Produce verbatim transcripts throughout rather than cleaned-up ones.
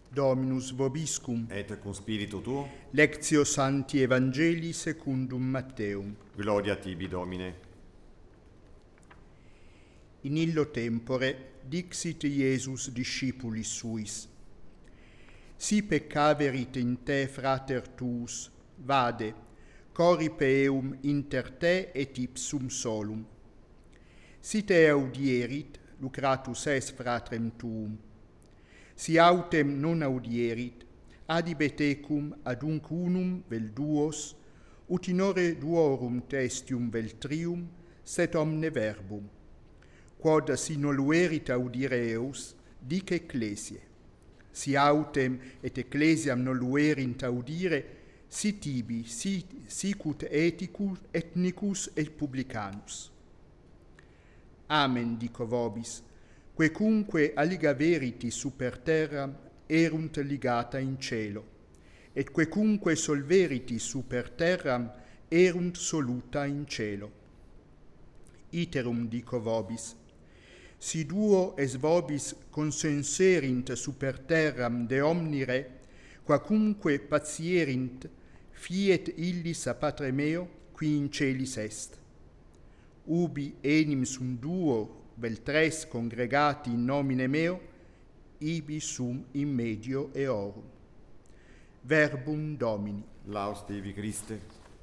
Dominus vobiscum. Et cum spiritu tuo. Lectio Sancti Evangelii secundum Matteum. Gloria tibi, Domine. In illo tempore dixit Iesus discipulis suis. Si peccaverit in te frater tuus, vade, corripe eum inter te et ipsum solum. Si te audierit, lucratus es fratrem tuum. Si autem non audierit, adibe tecum adunc unum vel duos, ut in ore duorum testium vel trium, sed omne verbum. Quod si noluerit audire eus, dic ecclesiae. Si autem et ecclesiam noluerint audire, si tibi, si, sicut ethicus, ethnicus et publicanus. Amen, dico vobis, quecunque aliga veriti super terram erunt ligata in cielo, et quecunque solveriti super terram erunt soluta in cielo. Iterum dico vobis, si duo es vobis consenserint super terram de omni re, quacunque patierint, fiet illis a Patre meo, qui in celis est. Ubi enim sum duo vel tres congregati in nomine meo, ibi sum in medio eorum. Verbum Domini. Laus tibi, Christe.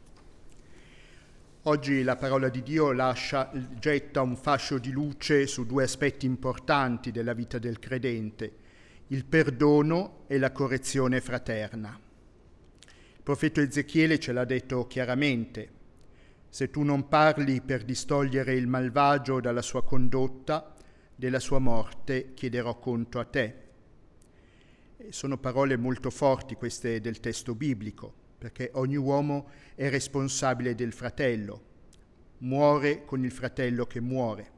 Oggi la parola di Dio lascia, getta un fascio di luce su due aspetti importanti della vita del credente, il perdono e la correzione fraterna. Il profeta Ezechiele ce l'ha detto chiaramente: se tu non parli per distogliere il malvagio dalla sua condotta, della sua morte chiederò conto a te. E sono parole molto forti queste del testo biblico, perché ogni uomo è responsabile del fratello, muore con il fratello che muore.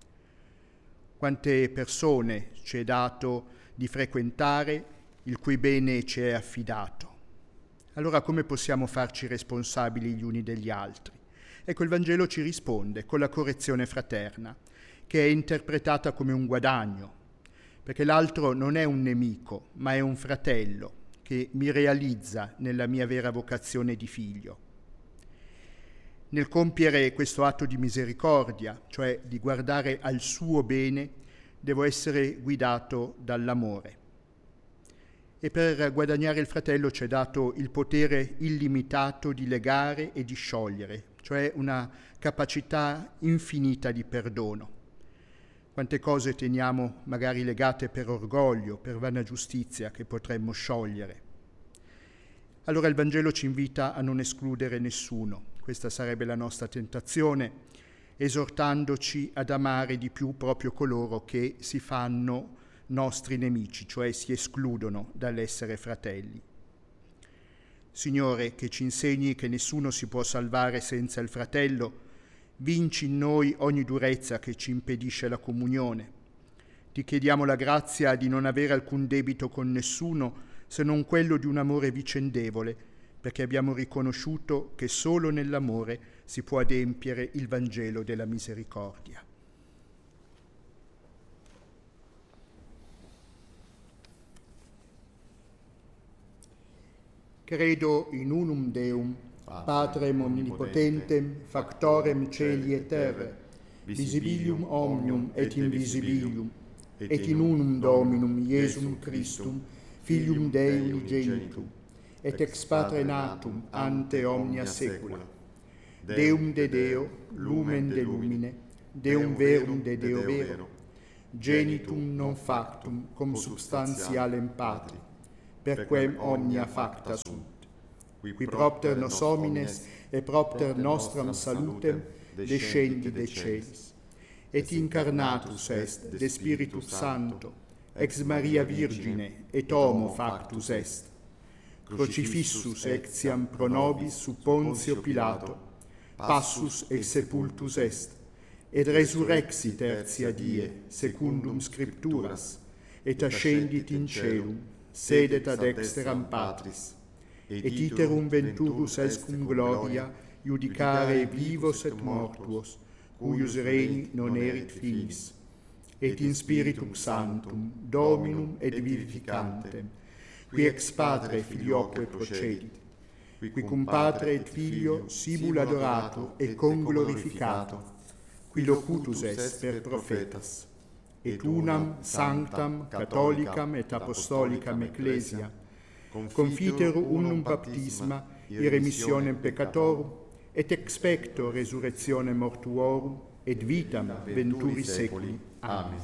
Quante persone ci è dato di frequentare, il cui bene ci è affidato. Allora come possiamo farci responsabili gli uni degli altri? Ecco, il Vangelo ci risponde con la correzione fraterna, che è interpretata come un guadagno, perché l'altro non è un nemico, ma è un fratello che mi realizza nella mia vera vocazione di figlio. Nel compiere questo atto di misericordia, cioè di guardare al suo bene, devo essere guidato dall'amore. E per guadagnare il fratello ci è dato il potere illimitato di legare e di sciogliere, cioè una capacità infinita di perdono. Quante cose teniamo magari legate per orgoglio, per vana giustizia, che potremmo sciogliere. Allora il Vangelo ci invita a non escludere nessuno. Questa sarebbe la nostra tentazione, esortandoci ad amare di più proprio coloro che si fanno nostri nemici, cioè si escludono dall'essere fratelli. Signore, che ci insegni che nessuno si può salvare senza il fratello, vinci in noi ogni durezza che ci impedisce la comunione. Ti chiediamo la grazia di non avere alcun debito con nessuno se non quello di un amore vicendevole, perché abbiamo riconosciuto che solo nell'amore si può adempiere il Vangelo della misericordia. Credo in unum Deum, Patrem omnipotentem, factorem celi et terrae, visibilium omnium et invisibilium, et in unum Dominum Iesum Christum, Filium Dei unigenitum, et ex Patre natum ante omnia saecula, Deum de Deo, lumen de lumine, Deum verum de Deo vero, genitum non factum cum substantialem Patri, per quem omnia facta sunt, qui propter nos homines et propter nostram salutem descendi de celis, et incarnatus est de Spiritus Sancto, ex Maria Virgine, et homo factus est, crucifissus ectiam pro nobis sub Pontio Pilato, passus et sepultus est, et resurrexit tertia die, secundum Scripturas, et ascendit in caelum, sedet ad dexteram Patris, et iterum venturus est cum gloria judicare vivos et mortuos, cuius regni non erit finis, et in Spiritum Sanctum, Dominum et vivificantem, qui ex Patre filioque procedit, qui cum Patre et Filio sibul adorato et conglorificato, qui locutus est per prophetas, et unam sanctam catholicam et apostolicam ecclesia, confiteru unum baptisma in remissionem peccatorum, et expecto resurrectionem mortuorum, et vitam venturi seculi. Amen.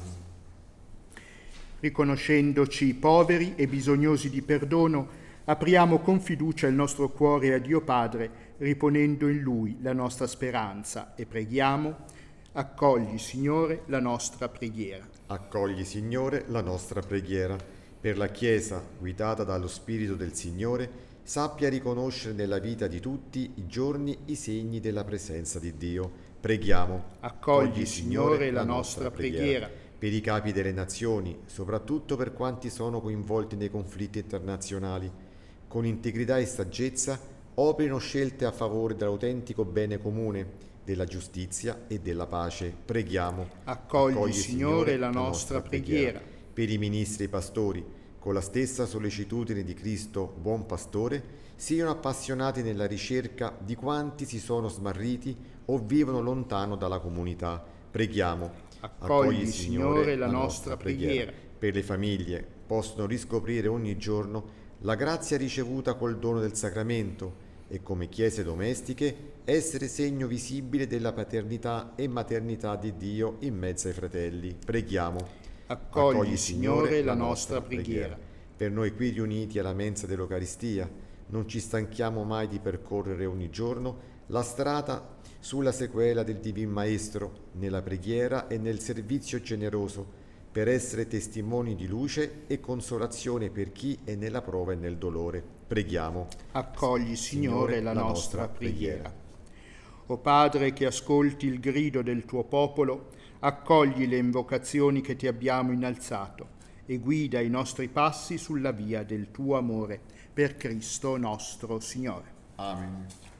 Riconoscendoci poveri e bisognosi di perdono, apriamo con fiducia il nostro cuore a Dio Padre, riponendo in Lui la nostra speranza, e preghiamo: accogli, Signore, la nostra preghiera. Accogli, Signore, la nostra preghiera. Per la Chiesa, guidata dallo Spirito del Signore, sappia riconoscere nella vita di tutti i giorni i segni della presenza di Dio. Preghiamo. Accogli, Signore, la nostra preghiera. Per i capi delle nazioni, soprattutto per quanti sono coinvolti nei conflitti internazionali, con integrità e saggezza operino scelte a favore dell'autentico bene comune, della giustizia e della pace. Preghiamo. Accogli, Accogli Signore, la nostra, nostra preghiera. preghiera. Per i ministri e i pastori, con la stessa sollecitudine di Cristo, buon pastore, siano appassionati nella ricerca di quanti si sono smarriti o vivono lontano dalla comunità. Preghiamo. Accogli, Accogli Signore, la nostra preghiera. preghiera. Per le famiglie, possono riscoprire ogni giorno la grazia ricevuta col dono del sacramento, e come chiese domestiche essere segno visibile della paternità e maternità di Dio in mezzo ai fratelli. Preghiamo. Accogli, Accogli Signore, la nostra preghiera. preghiera. Per noi qui riuniti alla mensa dell'Eucaristia, non ci stanchiamo mai di percorrere ogni giorno la strada sulla sequela del Divin Maestro, nella preghiera e nel servizio generoso, per essere testimoni di luce e consolazione per chi è nella prova e nel dolore. Preghiamo. Accogli, Signore, Signore la, la nostra preghiera. preghiera. O Padre, che ascolti il grido del tuo popolo, accogli le invocazioni che ti abbiamo innalzato e guida i nostri passi sulla via del tuo amore. Per Cristo nostro Signore. Amen.